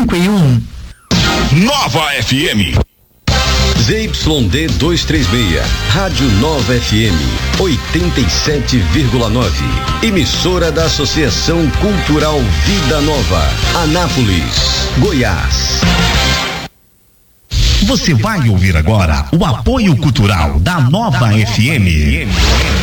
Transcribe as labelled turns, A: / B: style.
A: 5:1.
B: Nova FM.
C: ZYD 236, Rádio Nova FM, 87,9. Emissora da Associação Cultural Vida Nova, Anápolis, Goiás.
D: Você vai ouvir agora o apoio cultural da Nova FM.